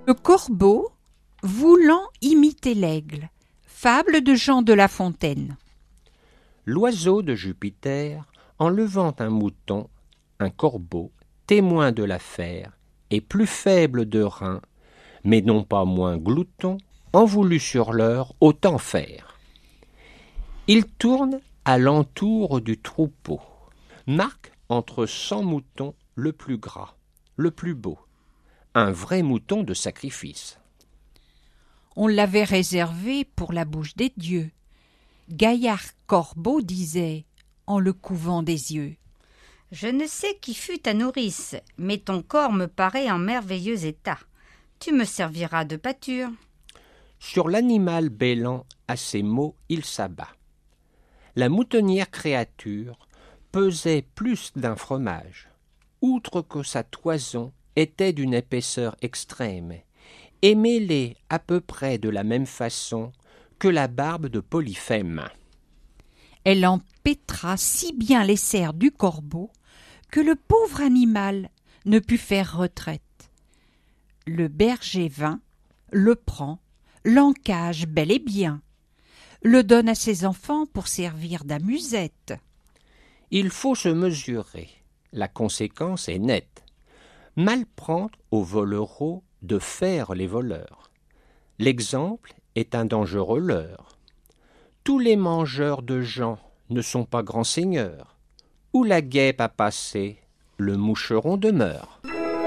Le corbeau voulant imiter l'aigle. Fable de Jean de La Fontaine. L'oiseau de Jupiter, en levant un mouton, un corbeau, témoin de l'affaire, et plus faible de reins, mais non pas moins glouton, en voulut sur l'heure autant faire. Il tourne à l'entour du troupeau, marque entre 100 moutons le plus gras, le plus beau, un vrai mouton de sacrifice. On l'avait réservé pour la bouche des dieux. Gaillard Corbeau disait, en le couvant des yeux: Je ne sais qui fut ta nourrice, mais ton corps me paraît en merveilleux état. Tu me serviras de pâture. Sur l'animal bêlant, à ces mots, il s'abat. La moutonnière créature pesait plus d'un fromage, outre que sa toison était d'une épaisseur extrême, et mêlée à peu près de la même façon que la barbe de Polyphème. Elle empêtra si bien les serres du corbeau que le pauvre animal ne put faire retraite. Le berger vint, le prend, l'encage bel et bien, le donne à ses enfants pour servir d'amusette. Il faut se mesurer, la conséquence est nette. Mal prendre aux volereaux de faire les voleurs. L'exemple est un dangereux leurre. Tous les mangeurs de gens ne sont pas grands seigneurs. Où la guêpe a passé, le moucheron demeure.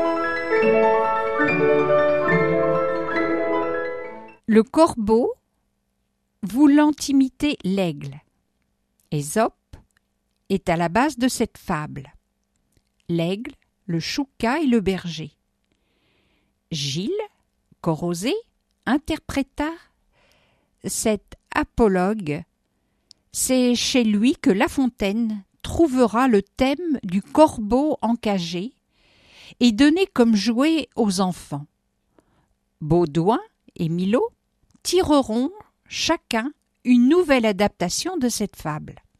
Le corbeau voulant imiter l'aigle. Ésope est à la base de cette fable. L'aigle, le chouca et le berger. Gilles Corrozet interpréta cet apologue. C'est chez lui que La Fontaine trouvera le thème du corbeau encagé et donné comme jouet aux enfants. Baudouin et Milhaud tireront chacun une nouvelle adaptation de cette fable.